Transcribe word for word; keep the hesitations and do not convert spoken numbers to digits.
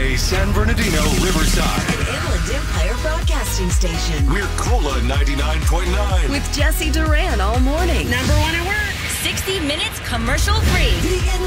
A, San Bernardino, Riverside. An Inland Empire Broadcasting Station. We're Cola ninety-nine point nine. With Jesse Duran all morning. Number one at work. sixty minutes commercial free. The